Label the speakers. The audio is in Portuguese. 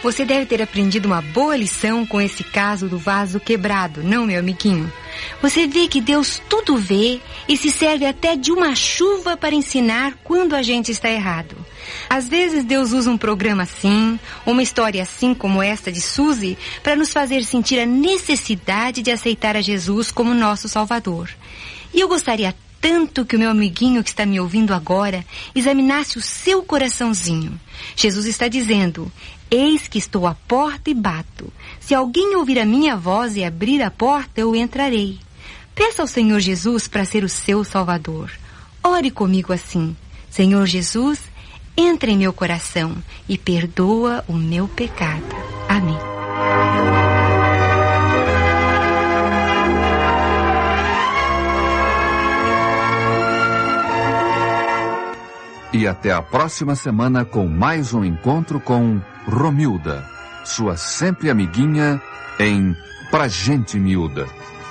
Speaker 1: Você deve ter aprendido uma boa lição com esse caso do vaso quebrado, não, meu amiguinho? Você vê que Deus tudo vê e se serve até de uma chuva para ensinar quando a gente está errado. Às vezes Deus usa um programa assim, uma história assim como esta de Suzy, para nos fazer sentir a necessidade de aceitar a Jesus como nosso Salvador. E eu gostaria tanto que o meu amiguinho que está me ouvindo agora examinasse o seu coraçãozinho. Jesus está dizendo: eis que estou à porta e bato. Se alguém ouvir a minha voz e abrir a porta, eu entrarei. Peça ao Senhor Jesus para ser o seu Salvador. Ore comigo assim: Senhor Jesus, entra em meu coração e perdoa o meu pecado. Amém.
Speaker 2: E até a próxima semana com mais um encontro com Romilda, sua sempre amiguinha em Pra Gente Miúda.